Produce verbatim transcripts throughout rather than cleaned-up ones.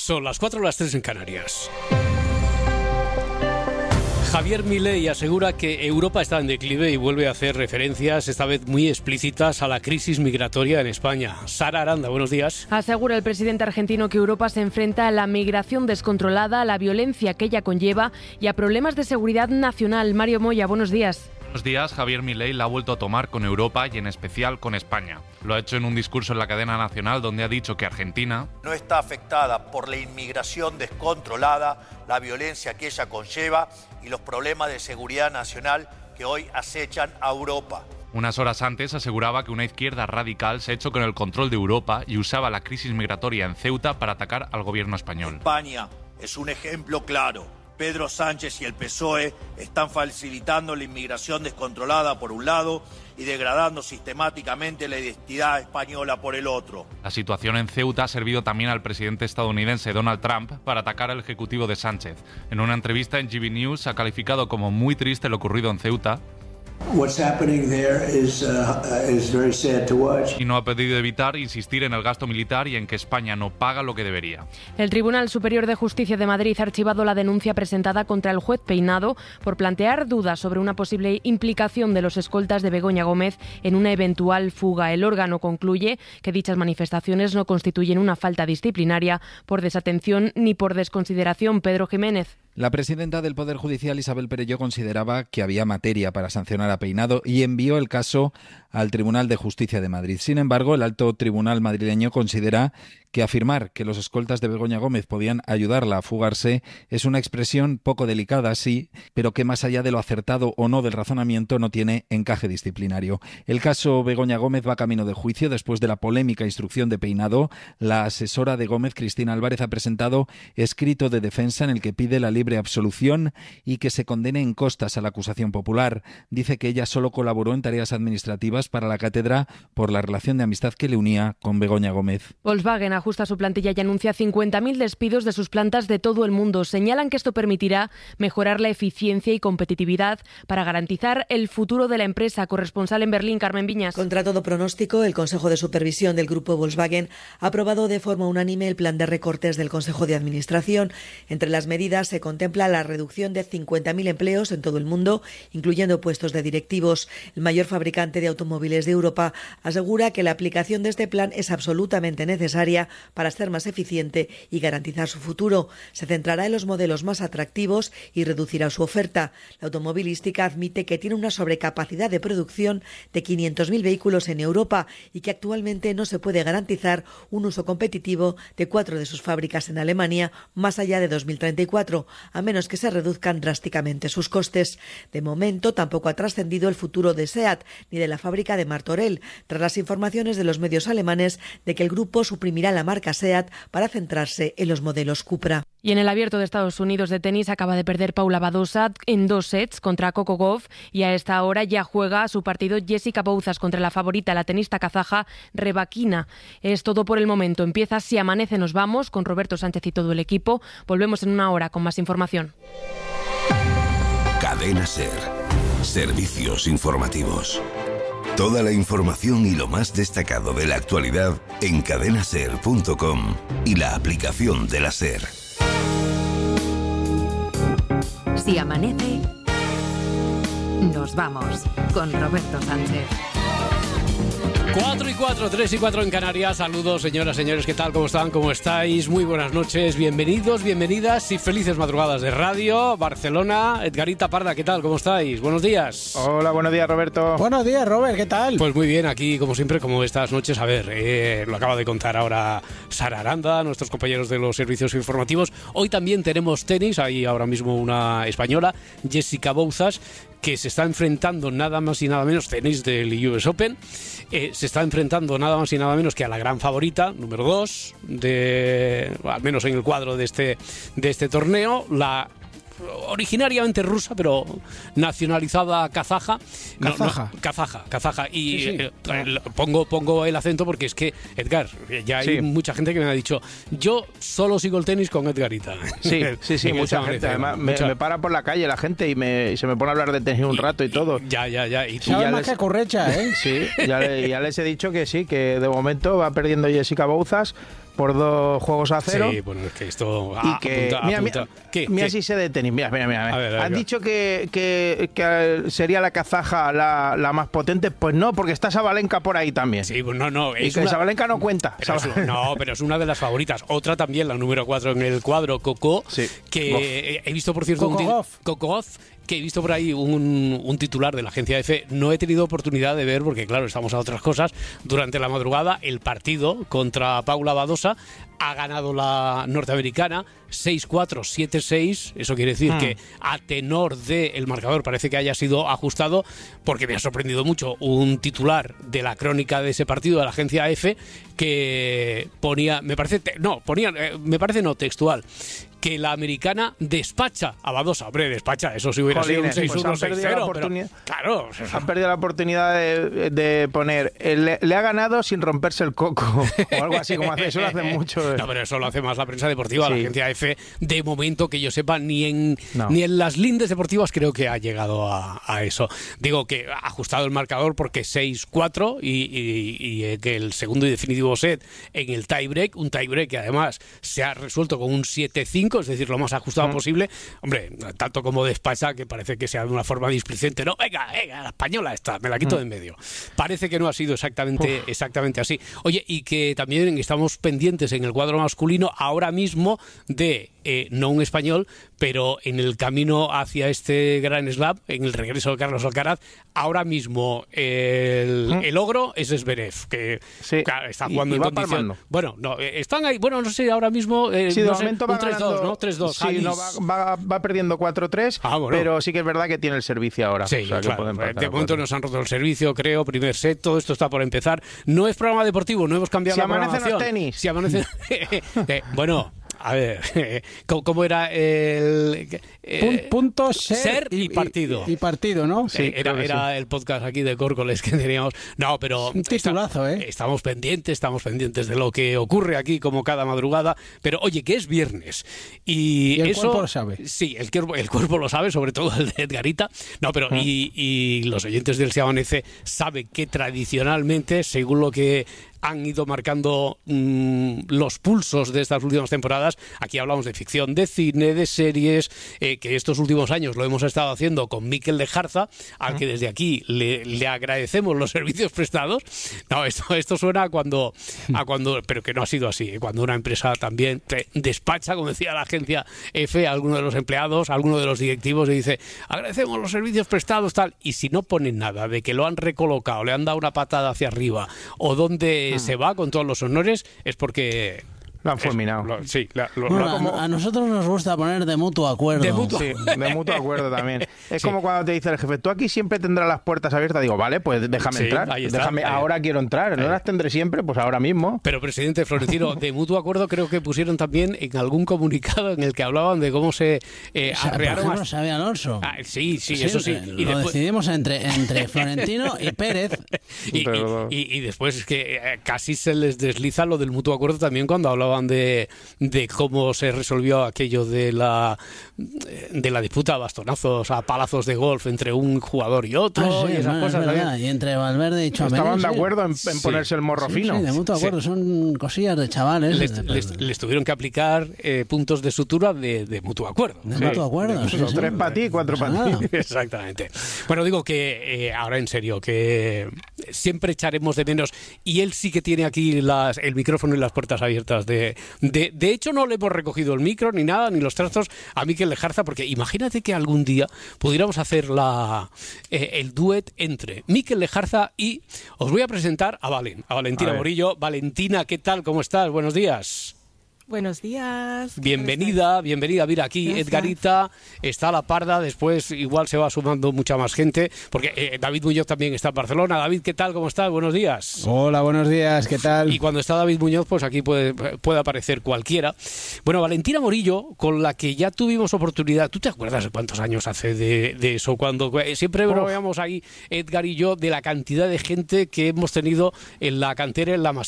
Son las cuatro, las tres en Canarias. Javier Milei asegura que Europa está en declive y vuelve a hacer referencias, esta vez muy explícitas, a la crisis migratoria en España. Sara Aranda, buenos días. Asegura el presidente argentino que Europa se enfrenta a la migración descontrolada, a la violencia que ella conlleva y a problemas de seguridad nacional. Mario Moya, buenos días. Buenos días. Javier Milei la ha vuelto a tomar con Europa y en especial con España. Lo ha hecho en un discurso en la cadena nacional donde ha dicho que Argentina no está afectada por la inmigración descontrolada, la violencia que ella conlleva y los problemas de seguridad nacional que hoy acechan a Europa. Unas horas antes aseguraba que una izquierda radical se ha hecho con el control de Europa y usaba la crisis migratoria en Ceuta para atacar al gobierno español. España es un ejemplo claro. Pedro Sánchez y el P S O E están facilitando la inmigración descontrolada por un lado y degradando sistemáticamente la identidad española por el otro. La situación en Ceuta ha servido también al presidente estadounidense Donald Trump para atacar al ejecutivo de Sánchez. En una entrevista en G B News ha calificado como muy triste lo ocurrido en Ceuta. What's happening there is, uh, is very sad to watch. Y no ha podido evitar insistir en el gasto militar y en que España no paga lo que debería. El Tribunal Superior de Justicia de Madrid ha archivado la denuncia presentada contra el juez Peinado por plantear dudas sobre una posible implicación de los escoltas de Begoña Gómez en una eventual fuga. El órgano concluye que dichas manifestaciones no constituyen una falta disciplinaria por desatención ni por desconsideración. Pedro Jiménez. La presidenta del Poder Judicial, Isabel Perelló, consideraba que había materia para sancionar a Peinado y envió el caso al Tribunal de Justicia de Madrid. Sin embargo, el alto tribunal madrileño considera que afirmar que los escoltas de Begoña Gómez podían ayudarla a fugarse es una expresión poco delicada, sí, pero que más allá de lo acertado o no del razonamiento no tiene encaje disciplinario. El caso Begoña Gómez va camino de juicio después de la polémica instrucción de Peinado. La asesora de Gómez, Cristina Álvarez, ha presentado escrito de defensa en el que pide la libre absolución y que se condene en costas a la acusación popular. Dice que ella solo colaboró en tareas administrativas para la cátedra por la relación de amistad que le unía con Begoña Gómez. Volkswagen ajusta su plantilla y anuncia cincuenta mil despidos de sus plantas de todo el mundo. Señalan que esto permitirá mejorar la eficiencia y competitividad para garantizar el futuro de la empresa. Corresponsal en Berlín, Carmen Viñas. Contra todo pronóstico, el Consejo de Supervisión del grupo Volkswagen ha aprobado de forma unánime el plan de recortes del Consejo de Administración. Entre las medidas se contempla la reducción de cincuenta mil empleos en todo el mundo, incluyendo puestos de directivos. El mayor fabricante de automóviles de Europa asegura que la aplicación de este plan es absolutamente necesaria para ser más eficiente y garantizar su futuro. Se centrará en los modelos más atractivos y reducirá su oferta. La automovilística admite que tiene una sobrecapacidad de producción de quinientos mil vehículos en Europa y que actualmente no se puede garantizar un uso competitivo de cuatro de sus fábricas en Alemania más allá de dos mil treinta y cuatro, a menos que se reduzcan drásticamente sus costes. De momento tampoco ha trascendido el futuro de SEAT ni de la fábrica de Martorell, tras las informaciones de los medios alemanes de que el grupo suprimirá la marca SEAT para centrarse en los modelos Cupra. Y en el Abierto de Estados Unidos de tenis acaba de perder Paula Badosa en dos sets contra Coco Gauff y a esta hora ya juega su partido Jessica Bouzas contra la favorita, la tenista kazaja Rybakina. Es todo por el momento. Empieza Si Amanece Nos Vamos con Roberto Sánchez y todo el equipo. Volvemos en una hora con más información. Cadena SER. Servicios informativos. Toda la información y lo más destacado de la actualidad en cadena ser punto com y la aplicación de la SER. Si amanece, nos vamos con Roberto Sánchez. cuatro y cuatro, tres y cuatro en Canarias. Saludos, señoras, señores, ¿qué tal? ¿Cómo están? ¿Cómo estáis? Muy buenas noches, bienvenidos, bienvenidas y felices madrugadas de radio. Barcelona, Edgarita Parda, ¿qué tal? ¿Cómo estáis? Buenos días. Hola, buenos días, Roberto. Buenos días, Robert, ¿qué tal? Pues muy bien, aquí, como siempre, como estas noches. A ver, eh, lo acaba de contar ahora Sara Aranda, nuestros compañeros de los servicios informativos. Hoy también tenemos tenis, hay ahora mismo una española, Jessica Bouzas, que se está enfrentando nada más y nada menos, tenis del U S Open, eh, se está enfrentando nada más y nada menos que a la gran favorita, número dos, de, al menos en el cuadro de este, de este torneo, la originariamente rusa, pero nacionalizada kazaja. Kazaja. No, no, kazaja, kazaja. Y sí, sí. Eh, pongo, pongo el acento porque es que, Edgar, ya hay sí. mucha gente que me ha dicho, yo solo sigo el tenis con Edgarita. Sí, sí, sí, mucha gente. Además, me, mucha... me para por la calle la gente y, me, y se me pone a hablar de tenis un y, rato y todo. Ya, ya, ya. Y tú ya más les... que correcha, ¿eh? Sí, ya, le, ya les he dicho que sí, que de momento va perdiendo Jessica Bouzas, por dos juegos a cero. Sí, bueno, es que esto... Y Ah, que, apunta, mira, apunta. mira, ¿Qué? mira ¿Qué? si sé de tenis. Mira, mira, mira. A ver, a ver, ¿Has venga. dicho que, que, que sería la kazaja la, la más potente? Pues no, porque está Sabalenka por ahí también. Sí, pues no, no. Y Es que una... Sabalenka no cuenta. Pero es, no, pero es una de las favoritas. Otra también, la número cuatro en el cuadro, Coco, Sí. que Goff. eh, he visto, por cierto, Coco un ti- Goff. Coco Goff, que he visto por ahí un, un titular de la agencia F. No he tenido oportunidad de ver, porque claro, estamos a otras cosas. Durante la madrugada, el partido contra Paula Badosa ha ganado la norteamericana seis cuatro, siete seis. Eso quiere decir Hmm. que a tenor del marcador parece que haya sido ajustado, porque me ha sorprendido mucho un titular de la crónica de ese partido de la agencia F que ponía, me parece, te- no, ponía, eh, me parece no textual, que la americana despacha a Badosa. Hombre, despacha, eso sí hubiera Jolines, sido un seis pues uno, han seis perdido la cero, oportunidad. pero claro, Han perdido la oportunidad de, de poner eh, le, le ha ganado sin romperse el coco o algo así, como hace, eso lo hacen mucho. eh. No, pero eso lo hace más la prensa deportiva, la Sí. agencia F. De momento, que yo sepa, ni en No. ni en las lindes deportivas creo que ha llegado a, a eso. Digo que ha ajustado el marcador porque seis cuatro y, y- y, eh, que el segundo y definitivo set en el tiebreak, un tiebreak que además se ha resuelto con un siete cinco, es decir, lo más ajustado Mm. posible. Hombre, tanto como despacha, que parece que sea de una forma displicente. No, venga, venga, la española esta, me la quito Mm. de en medio. Parece que no ha sido exactamente, exactamente así. Oye, y que también estamos pendientes en el cuadro masculino ahora mismo de, eh, no un español, pero en el camino hacia este Gran Slam, en el regreso de Carlos Alcaraz, ahora mismo el, ¿Mm? el ogro es Zverev, que Sí. claro, está Y- jugando y en va condición... palmando. Bueno, no, eh, están ahí, bueno, no sé, ahora mismo... eh, Sí, de no sé, momento un va tres dos, ganando, ¿no? tres dos. Sí, no, va, va- va perdiendo cuatro tres, Ah, bueno. pero sí que es verdad que tiene el servicio ahora. Sí, o sea, que claro. puede empatar De a momento cuatro. nos han roto el servicio, creo, primer set, todo esto está por empezar. No es programa deportivo, no hemos cambiado Si la amanecen los programación. tenis. Si amanecen... Eh, bueno, a ver, ¿cómo, cómo era el... eh, Pun- punto, ser, ser y partido. Y, y partido, ¿no? Sí, era, creo que era el podcast aquí de Córcoles que teníamos. No, pero Un titulazo, está- ¿eh? estamos pendientes, estamos pendientes de lo que ocurre aquí como cada madrugada. Pero oye, que es viernes. Y, Y el eso, cuerpo lo sabe. Sí, el cuerpo, el cuerpo lo sabe, sobre todo el de Edgarita. No, pero y, y los oyentes del Se Amanece saben que tradicionalmente, según lo que han ido marcando mm, los pulsos de estas últimas temporadas. Aquí hablamos de ficción, de cine, de series, eh, que estos últimos años lo hemos estado haciendo con Mikel de Jarza, al que desde aquí le, le agradecemos los servicios prestados. No, esto, esto suena a cuando, a cuando, pero que no ha sido así, ¿eh? Cuando una empresa también te despacha, como decía la agencia F, a alguno de los empleados, a alguno de los directivos, y dice, agradecemos los servicios prestados, tal, y si no ponen nada de que lo han recolocado, le han dado una patada hacia arriba, o donde se va con todos los honores, es porque... Lo han fulminado. Lo- sí, la- lo- Bueno, lo- a- como- a, nosotros nos gusta poner de mutuo acuerdo. De mutuo- Sí, de mutuo acuerdo también. Es Sí. como cuando te dice el jefe, tú aquí siempre tendrás las puertas abiertas. Digo, vale, pues déjame Sí, entrar. ahí está, Déjame, ahí. ahora quiero entrar. No Ahí. las tendré siempre, pues ahora mismo. Pero, presidente Florentino, de mutuo acuerdo creo que pusieron también en algún comunicado en el que hablaban de cómo se eh, O sea, por arrearon... ejemplo, hasta- Xabi Alonso. Ah, sí, sí, eso sí. eh, Y lo después- decidimos entre, entre Florentino y Pérez. Y, y- y- y después es que eh, casi se les desliza lo del mutuo acuerdo también cuando hablaban de, de cómo se resolvió aquello de la de la disputa a bastonazos, a palazos de golf entre un jugador y otro, Ah, sí, y esas bueno, es cosas. verdad. ¿sabes? Y entre Valverde y Tchouaméni. Estaban de sí. acuerdo en, en Sí. ponerse el morro Sí, fino. sí, de mutuo acuerdo. Son cosillas de chavales. Les, les- les tuvieron que aplicar eh, puntos de sutura de, de mutuo acuerdo. De mutuo acuerdo. sí, Los sí. tres para ti, cuatro No pasa para ti. nada. Exactamente. Bueno, digo que eh, ahora en serio, que siempre echaremos de menos, y él sí que tiene aquí las, el micrófono y las puertas abiertas. De, de, de hecho, no le hemos recogido el micro, ni nada, ni los trastos a Mikel de Jarza, porque imagínate que algún día pudiéramos hacer la, eh, el duet entre Mikel de Jarza y os voy a presentar a Valen, a Valentina A ver. Morillo. Valentina, ¿qué tal? ¿Cómo estás? Buenos días. Buenos días. ¿qué tal Bienvenida, bienvenida. Mira, aquí Gracias. Edgarita, está la Parda, después igual se va sumando mucha más gente, porque eh, David Muñoz también está en Barcelona. David, ¿qué tal? ¿Cómo estás? Buenos días. Hola, buenos días, ¿qué tal? Y cuando está David Muñoz, pues aquí puede, puede aparecer cualquiera. Bueno, Valentina Morillo, con la que ya tuvimos oportunidad. ¿Tú te acuerdas de cuántos años hace de, de eso? Cuando eh, siempre bromeamos ahí, Edgar y yo, de la cantidad de gente que hemos tenido en la cantera, en la Masía,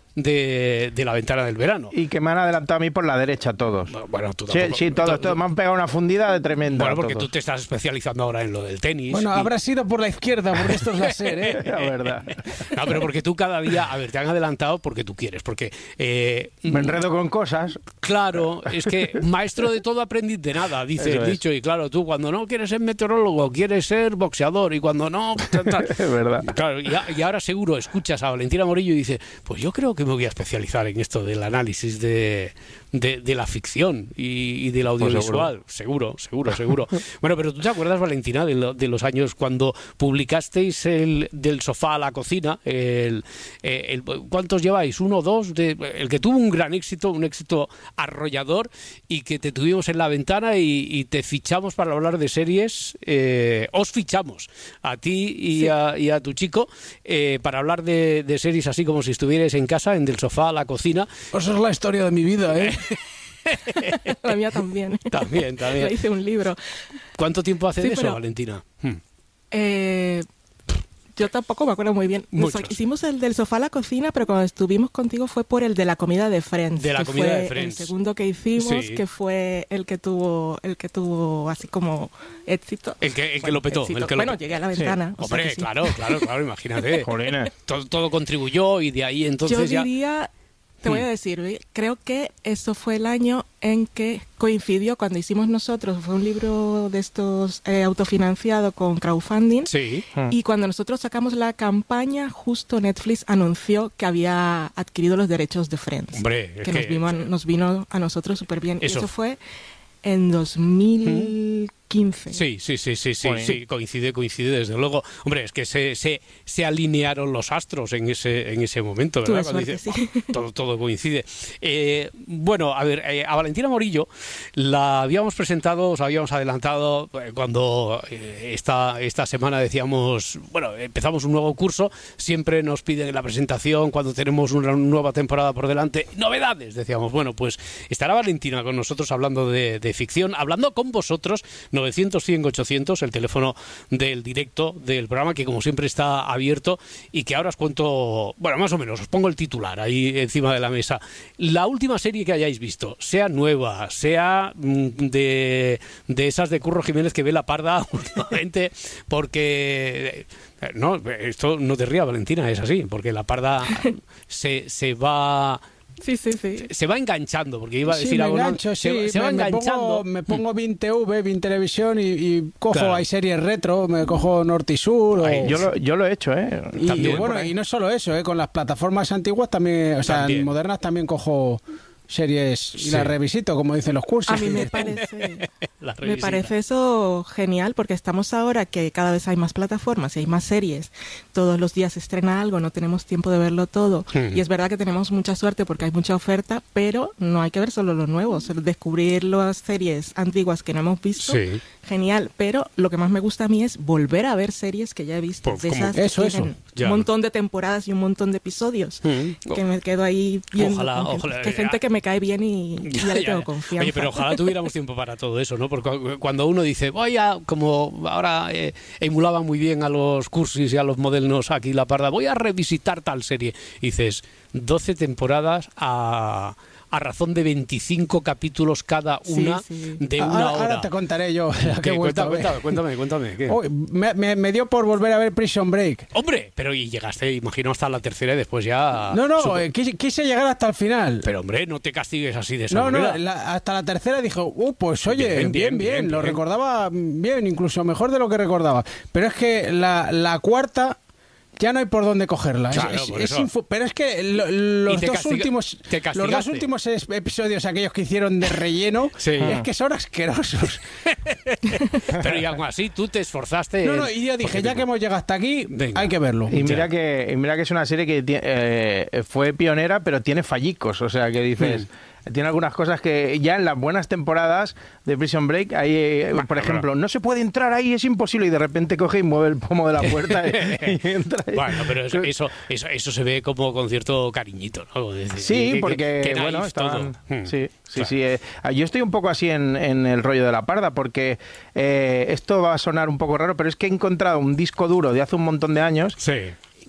de, de La Ventana del Verano. Y que me han adelantado a mí por la derecha todos. Bueno, tú Sí, tampoco, sí, todos, tú- todos. Me han pegado una fundida de tremenda. Bueno, porque todos. tú te estás especializando ahora en lo del tenis. Bueno, y- habrá sido por la izquierda, porque esto es la SER, ¿eh? La verdad. No, pero porque tú cada día, a ver, te han adelantado porque tú quieres, porque... eh, Me enredo con cosas. Claro, es que maestro de todo aprendiz de nada, dice Eso el es. dicho, y claro, tú cuando no quieres ser meteorólogo, quieres ser boxeador, y cuando no... tal, tal. Es verdad. Claro, y, a- y ahora seguro escuchas a Valentina Morillo y dice, pues yo creo que me voy a especializar en esto del análisis de, de, de la ficción y, y del audiovisual. seguro, seguro, seguro. Bueno, pero ¿tú te acuerdas, Valentina, de, lo- de los años cuando publicasteis el del sofá a la cocina? El, eh, el- ¿Cuántos lleváis? ¿Uno, dos? De, el que tuvo un gran éxito, un éxito arrollador, y que te tuvimos en la ventana y, y te fichamos para hablar de series. Eh, os fichamos a ti y, a, y a tu chico eh, para hablar de, de series así como si estuvierais en casa, en del sofá a la cocina. Eso es la historia de mi vida, ¿eh? La mía también. También, también. Le hice un libro. ¿Cuánto tiempo hace Sí, de eso, pero- Valentina? Hmm. Eh, yo tampoco me acuerdo muy bien. Nos- Muchos. hicimos el del sofá a la cocina, pero cuando estuvimos contigo fue por el de la comida de Friends. De la que comida fue de Friends. El segundo que hicimos, Sí. que fue el que tuvo, el que tuvo así como éxito. El que, el que Bueno, lo petó. éxito. El que lo Bueno, petó. llegué a la Sí. ventana. o sea Hombre, que sí. claro, claro, claro, imagínate. Jolines. todo, todo contribuyó y de ahí entonces Yo ya... diría, te voy a Hmm. decir, ¿eh? creo que eso fue el año en que coincidió cuando hicimos nosotros, fue un libro de estos eh, autofinanciado con crowdfunding, Sí. y cuando nosotros sacamos la campaña, justo Netflix anunció que había adquirido los derechos de Friends. Hombre, es que, Nos, que- vino, a- nos vino a nosotros súper bien. Y Eso. eso fue en dos mil quince. Sí, sí, sí, sí, sí, Joder. sí, coincide, coincide, desde luego. Hombre, es que se, se, se alinearon los astros en ese, en ese momento, ¿verdad? Tuve Cuando suerte, dices, sí. "Buah, todo, todo coincide. Eh, bueno, a ver, eh, a Valentina Morillo la habíamos presentado, os habíamos adelantado eh, cuando eh, esta, esta semana decíamos, bueno, empezamos un nuevo curso, siempre nos piden en la presentación, cuando tenemos una nueva temporada por delante, novedades, decíamos, bueno, pues estará Valentina con nosotros hablando de, de ficción, hablando con vosotros, novecientos, cien, ochocientos, el teléfono del directo del programa, que como siempre está abierto y que ahora os cuento, bueno, más o menos, os pongo el titular ahí encima de la mesa. La última serie que hayáis visto, sea nueva, sea mm, de, de esas de Curro Jiménez que ve la parda últimamente, porque... eh, No, esto no te rías, Valentina, es así, porque la parda se, se va... Sí, sí, sí. Se va enganchando, porque iba a Sí, decir me algo, ¿no? engancho, se, sí. se va me, me enganchando. pongo, me pongo Vin T V, Vin Televisión y, y cojo, Claro. hay series retro, me cojo Norte y Sur. O... Ay, yo, lo, yo lo he hecho, ¿eh? Y, También, bueno, por ahí. y no solo eso, ¿eh? Con las plataformas antiguas también, o sea, También. modernas también cojo series y Sí. las revisito, como dicen los cursos. A mí me parece, La me revisita. parece eso genial, porque estamos ahora que cada vez hay más plataformas y hay más series. Todos los días se estrena algo, no tenemos tiempo de verlo todo. Hmm. Y es verdad que tenemos mucha suerte porque hay mucha oferta, pero no hay que ver solo lo nuevo. Solo descubrir las series antiguas que no hemos visto, Sí. genial. Pero lo que más me gusta a mí es volver a ver series que ya he visto. Pues de como- esas que Eso, eso. tienen Ya. un montón de temporadas y un montón de episodios. Mm. Que me quedo ahí viendo Ojalá, con gente, ojalá, que ya. gente que me cae bien y, y ya, le Ya, tengo ya. confianza. Oye, pero ojalá tuviéramos tiempo para todo eso, ¿no? Porque cu- cuando uno dice, voy a, como ahora eh, emulaban muy bien a los cursis y a los modelos aquí la parda, voy a revisitar tal serie. Y dices, doce temporadas a, a razón de veinticinco capítulos cada Sí, una sí. de ahora, una ahora hora. te contaré yo la que ¿Qué? he vuelto a Cuéntame, ver. cuéntame, cuéntame, cuéntame. ¿qué? Uy, me, me- me dio por volver a ver Prison Break. Hombre, pero y llegaste, imagino, hasta la tercera y después ya... No, no, supo- eh, quise, quise llegar hasta el final. Pero hombre, no te castigues así de esa No, manera. no, la- hasta la tercera dijo, uh, pues oye, Bien, bien, bien, bien, bien, lo bien. recordaba bien, incluso mejor de lo que recordaba. Pero es que la, la cuarta ya no hay por dónde cogerla. Es- Claro, es- por es eso. infu- pero es que lo- los te dos castiga- últimos te los castigaste. dos últimos es- episodios, aquellos que hicieron de relleno, Sí. es que son asquerosos. Pero y aún así, tú te esforzaste... No, no, en- y yo dije, porque ya te- que hemos llegado hasta aquí, Venga. hay que verlo. Y Ya. mira que, y mira que es una serie que tie- eh, fue pionera, pero tiene fallicos. O sea, que dices, tiene algunas cosas que ya en las buenas temporadas de Prison Break, hay, eh, Bueno, por pero- ejemplo, no se puede entrar ahí, es imposible, y de repente coge y mueve el pomo de la puerta y, y entra ahí. Bueno, pero eso, eso, eso, eso se ve como con cierto cariñito, ¿no? Es decir, Sí, que- que- porque, que naif bueno, estaban... todo. Hmm. Sí, sí, Claro. sí. eh, yo estoy un poco así en, en el rollo de la parda, porque eh, esto va a sonar un poco raro, pero es que he encontrado un disco duro de hace un montón de años Sí.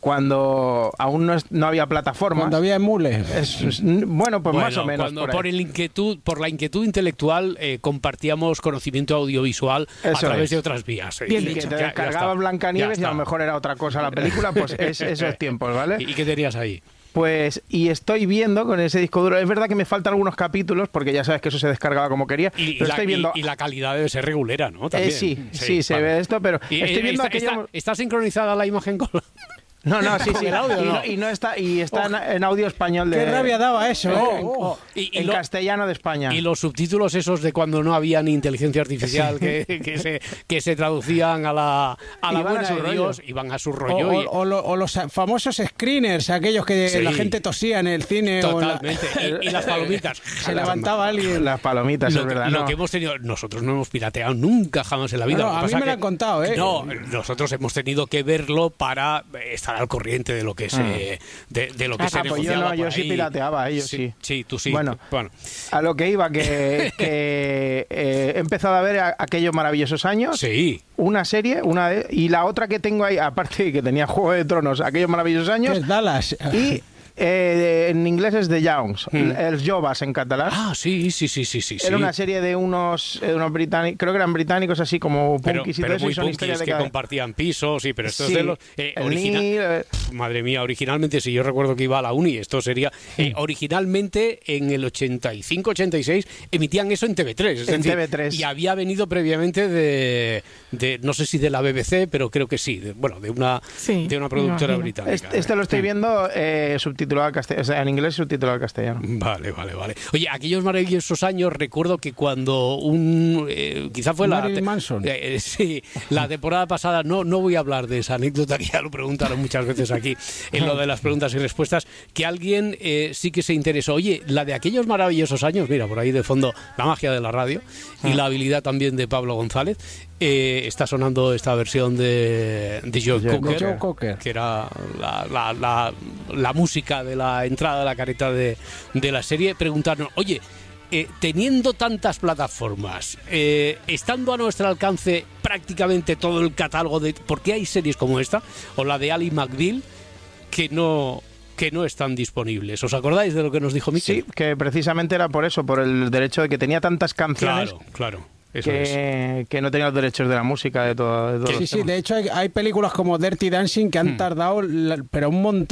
cuando aún no, es, no había plataformas. Cuando había emules. Es, es, bueno, pues bueno, más o menos. Cuando por, por, el inquietud, por la inquietud intelectual eh, compartíamos conocimiento audiovisual Eso a través es. de otras vías. Bien y que te descargabas Blancanieves y a lo mejor era otra cosa la película, pues es esos tiempos, ¿vale? ¿Y qué tenías ahí? Pues, y estoy viendo con ese disco duro, es verdad que me faltan algunos capítulos, porque ya sabes que eso se descargaba como quería, y, pero y, la, estoy viendo... y, y la calidad debe ser regulera, ¿no? También. Eh, sí, sí, sí, se vale. ve esto, pero y, estoy viendo está, aquello... está, ¿Está sincronizada la imagen con la...? No, no, sí, sí. El audio, y, no. no, y no está, y está en, en audio español de... Qué rabia daba eso, oh, ¿eh? oh, y, y en lo, castellano de España. Y los subtítulos esos de cuando no había ni inteligencia artificial sí. que, que, se, que se traducían a la, a la buena a de Dios, rollo. Iban a su rollo. O, y... o, o, lo, o los famosos screeners, aquellos que sí. la gente tosía en el cine. Totalmente. O la... y, y las palomitas. Se levantaba alguien. Las palomitas, lo, es verdad. Lo no. que hemos tenido... Nosotros no hemos pirateado nunca jamás en la vida. No, no, a mí me que, lo han contado, ¿eh? No, nosotros hemos tenido que verlo para estar al corriente de lo que se... Mm. De, de lo que ah, se pues negociaba yo no, por yo ahí. sí pirateaba, ellos sí, sí. Sí, tú sí. Bueno, bueno. a lo que iba, que, que eh, he empezado a ver a, aquellos maravillosos años. Sí. Una serie, una de, y la otra que tengo ahí, aparte de que tenía Juego de Tronos, aquellos maravillosos años. ¿Qué es Dallas? Y eh, en inglés es The Youngs, mm. el Joves en catalán. Ah, sí, sí, sí, sí, sí. Era una serie de unos, de unos británicos, creo que eran británicos así como punkis y todo eso. Muy y son historias de que cada... compartían pisos, sí, pero esto sí, es de los... Eh, original... Neil, Madre mía, originalmente, si yo recuerdo que iba a la uni, esto sería... Eh, originalmente, en el ochenta y cinco ochenta y seis, emitían eso en T V tres. Es en decir, T V tres. Y había venido previamente de, de... No sé si de la B B C, pero creo que sí. De, bueno, de una, sí, de una productora británica. Este, este lo estoy viendo eh, subtitulado al castellano, o sea, en inglés subtitulado al castellano. Vale, vale, vale. Oye, aquellos maravillosos años, recuerdo que cuando un... Eh, quizá fue Marilyn la... Manson. Eh, sí, la temporada pasada, no, no voy a hablar de esa anécdota, que ya lo preguntaron muchas veces aquí, en lo de las preguntas y respuestas, que alguien eh, sí que se interesó. Oye, la de aquellos maravillosos años, mira, por ahí de fondo, la magia de la radio y la habilidad también de Pablo González. Eh, está sonando esta versión de, de Joe, Joe, Cocker, Joe Cocker, que era la, la, la, la música de la entrada de la careta de, de la serie. Preguntarnos, oye, eh, teniendo tantas plataformas, eh, estando a nuestro alcance prácticamente todo el catálogo de... ¿Por qué hay series como esta? O la de Ali McBeal, que no... que no están disponibles. ¿Os acordáis de lo que nos dijo Miquel? Sí, que precisamente era por eso, por el derecho de que tenía tantas canciones. Claro, claro. Eso que, es. que no tenía los derechos de la música, de todo. De sí, sí, de hecho hay, hay películas como Dirty Dancing que han hmm. tardado, pero un montón